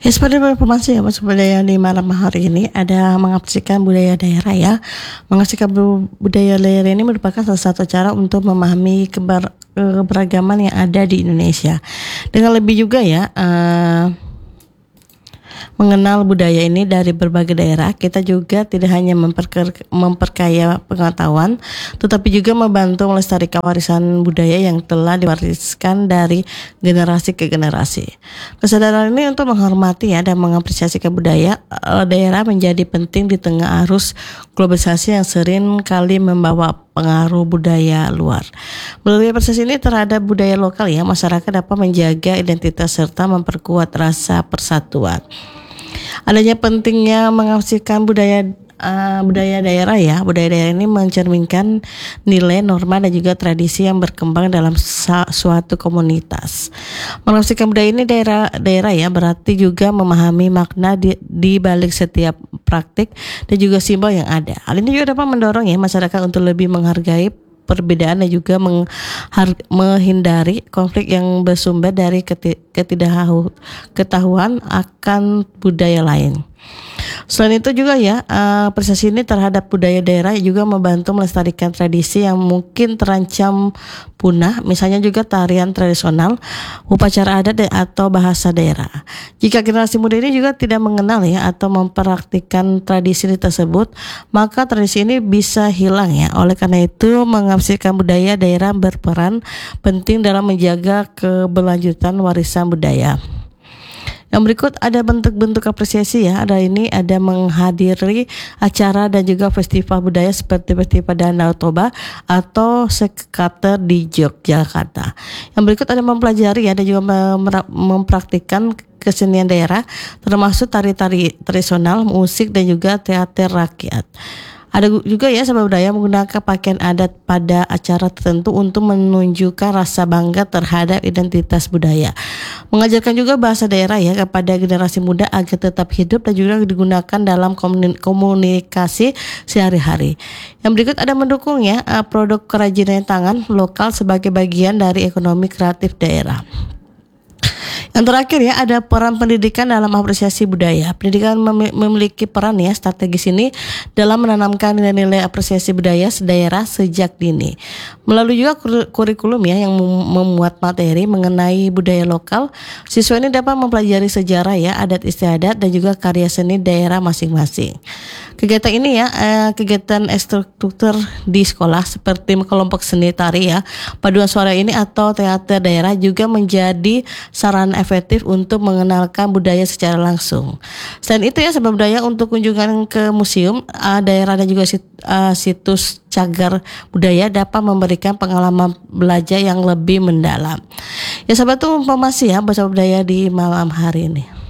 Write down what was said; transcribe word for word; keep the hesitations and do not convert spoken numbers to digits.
Ya, seperti informasi ya, Mas, budaya di malam hari ini ada mengapresiasikan budaya daerah ya. Mengapresiasikan bu- budaya daerah ini merupakan salah satu cara untuk memahami keber- keberagaman yang ada di Indonesia. Dengan lebih juga ya, eh, mengenal budaya ini dari berbagai daerah, kita juga tidak hanya memperker- memperkaya pengetahuan, tetapi juga membantu melestarikan warisan budaya yang telah diwariskan dari generasi ke generasi. Kesadaran ini untuk menghormati ya dan mengapresiasi budaya eh, daerah menjadi penting di tengah arus globalisasi yang sering kali membawa pengaruh budaya luar. Melalui proses ini terhadap budaya lokal ya, masyarakat dapat menjaga identitas serta memperkuat rasa persatuan. Adanya pentingnya mengapresiasikan budaya uh, budaya daerah ya. Budaya daerah ini mencerminkan nilai, norma dan juga tradisi yang berkembang dalam sa- suatu komunitas. Mengapresiasikan budaya ini daerah daerah ya berarti juga memahami makna di, di balik setiap praktik dan juga simbol yang ada. Hal ini juga dapat mendorong ya masyarakat untuk lebih menghargai perbedaan dan juga menghar- menghindari konflik yang bersumber dari keti- ketidakketahuan akan budaya lain. Selain itu juga ya, uh, apresiasi ini terhadap budaya daerah juga membantu melestarikan tradisi yang mungkin terancam punah, misalnya juga tarian tradisional, upacara adat dan- atau bahasa daerah. Jika generasi muda ini juga tidak mengenal ya atau mempraktikkan tradisi tersebut, maka tradisi ini bisa hilang ya. Oleh karena itu, mengapresiasikan budaya daerah berperan penting dalam menjaga keberlanjutan warisan budaya. Yang berikut ada bentuk-bentuk apresiasi ya. Ada ini ada menghadiri acara dan juga festival budaya seperti Festival Danau Toba atau Sekater di Yogyakarta. Yang berikut ada mempelajari ya dan juga mem- mempraktikkan kesenian daerah termasuk tari-tari tradisional, musik dan juga teater rakyat. Ada juga ya sahabat budaya menggunakan pakaian adat pada acara tertentu untuk menunjukkan rasa bangga terhadap identitas budaya. Mengajarkan juga bahasa daerah ya kepada generasi muda agar tetap hidup dan juga digunakan dalam komuni- komunikasi sehari-hari. Yang berikut ada mendukung ya eh, produk kerajinan tangan lokal sebagai bagian dari ekonomi kreatif daerah. Yang terakhir ya ada peran pendidikan dalam apresiasi budaya. Pendidikan mem- memiliki peran ya strategis ini dalam menanamkan nilai-nilai apresiasi budaya sedaerah sejak dini. Melalui juga kur- kurikulum ya yang mem- memuat materi mengenai budaya lokal, siswa ini dapat mempelajari sejarah ya, adat istiadat dan juga karya seni daerah masing-masing. Kegiatan ini ya eh, kegiatan struktur di sekolah seperti kelompok seni tari ya, paduan suara ini atau teater daerah juga menjadi sarana efektif untuk mengenalkan budaya secara langsung. Selain itu ya sebab budaya untuk kunjungan ke museum uh, daerah dan juga sit, uh, situs cagar budaya dapat memberikan pengalaman belajar yang lebih mendalam. Ya sahabat tuh informasi ya bahasa budaya di malam hari ini.